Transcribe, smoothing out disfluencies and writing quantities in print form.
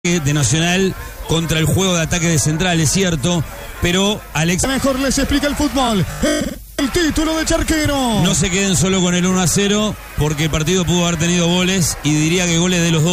de Nacional contra el juego de ataque de Central, es cierto, pero Alex... Mejor les explica el fútbol. El título de Charquero. No se queden solo con el 1-0, porque el partido pudo haber tenido goles, y diría que goles de los dos.